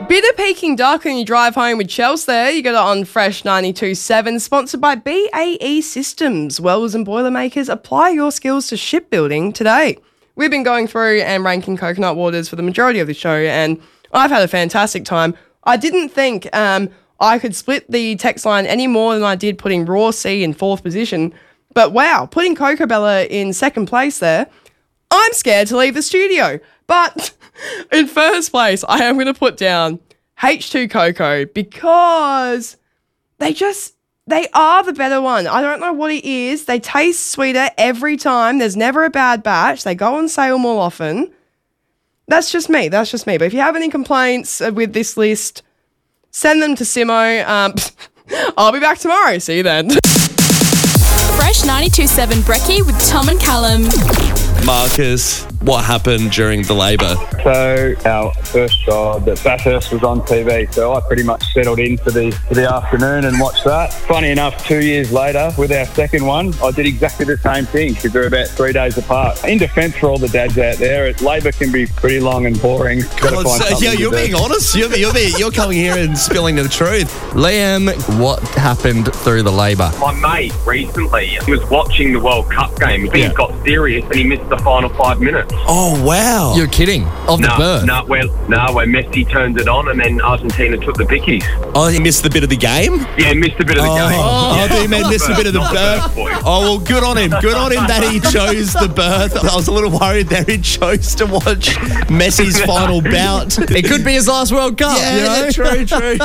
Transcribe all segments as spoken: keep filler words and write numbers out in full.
Bit of Peking Duck on your drive home with Chels there. You got it on Fresh ninety-two point seven, sponsored by B A E Systems. Welders and Boilermakers, apply your skills to shipbuilding today. We've been going through and ranking coconut waters for the majority of the show, and I've had a fantastic time. I didn't think um, I could split the text line any more than I did putting Raw C in fourth position. But wow, putting Coco Bella in second place there, I'm scared to leave the studio. But in first place, I am going to put down H two Coco because they just, they are the better one. I don't know what it is. They taste sweeter every time. There's never a bad batch. They go on sale more often. That's just me. That's just me. But if you have any complaints with this list, send them to Simo. Um, I'll be back tomorrow. See you then. Fresh ninety-two point seven Brekkie with Tom and Callum. Marcus, what happened during the labour? So our first job at Bathurst was on T V, so I pretty much settled in for the for the afternoon and watched that. Funny enough, two years later, with our second one, I did exactly the same thing because they're about three days apart. In defence for all the dads out there, labour can be pretty long and boring. God, so, yeah, you're being honest. You're, you're, being, you're coming here and spilling the truth. Liam, what happened through the labour? My mate recently was watching the World Cup game. He yeah. got serious and he missed the final five minutes. Oh, wow. You're kidding? Of the no, birth? No, where, no, where Messi turned it on and then Argentina took the pickies. Oh, he missed the bit of the game? Yeah, missed a bit of the oh, game. Oh, yeah. I he meant missed a bit of the birth. Oh, well, good on him. Good on him that he chose the birth. I was a little worried that he chose to watch Messi's final bout. It could be his last World Cup. Yeah, you know? yeah, true, true.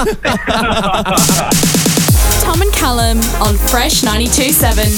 Tom and Callum on Fresh ninety-two point seven.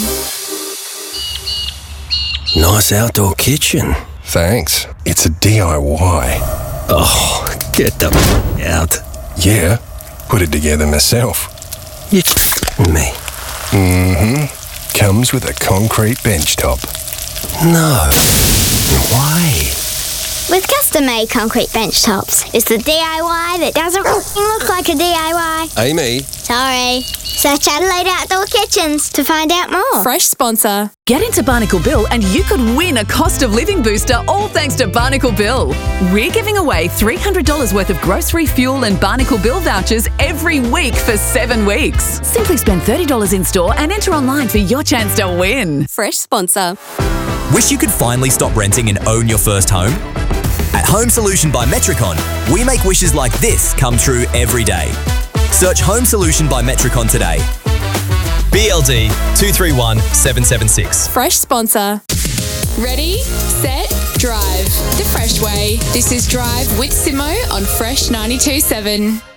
Nice outdoor kitchen. Thanks. It's a D I Y. Oh, get the f- out. Yeah, put it together myself. You f***ing me. Mm-hmm. Comes with a concrete bench top. No. Why? With custom-made concrete bench tops, it's the D I Y that doesn't look like a D I Y. Amy. Sorry. Search Adelaide Outdoor Kitchens to find out more. Fresh sponsor. Get into Barnacle Bill and you could win a cost of living booster, all thanks to Barnacle Bill. We're giving away three hundred dollars worth of grocery fuel and Barnacle Bill vouchers every week for seven weeks. Simply spend thirty dollars in store and enter online for your chance to win. Fresh sponsor. Wish you could finally stop renting and own your first home? At Home Solution by Metricon, we make wishes like this come true every day. Search Home Solution by Metricon today. B L D two three one seven seven six. Fresh sponsor. Ready, set, drive. The Fresh way. This is Drive with Simo on Fresh ninety-two point seven.